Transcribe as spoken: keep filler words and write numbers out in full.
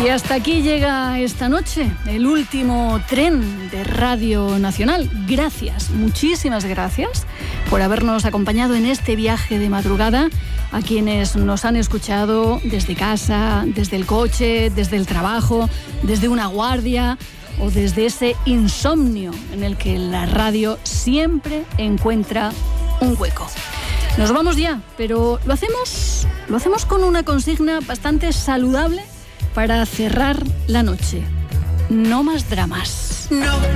Y hasta aquí llega esta noche el último tren de Radio Nacional. Gracias, muchísimas gracias por habernos acompañado en este viaje de madrugada, a quienes nos han escuchado desde casa, desde el coche, desde el trabajo, desde una guardia o desde ese insomnio en el que la radio siempre encuentra un hueco. Nos vamos ya, pero lo hacemos, lo hacemos con una consigna bastante saludable para cerrar la noche. No más dramas. No.